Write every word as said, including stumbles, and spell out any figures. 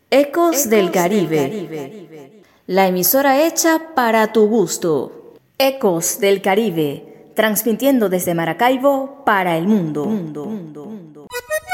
Ecos del Caribe, la emisora hecha para tu gusto. Ecos del Caribe, transmitiendo desde Maracaibo para el mundo. mundo, mundo, mundo.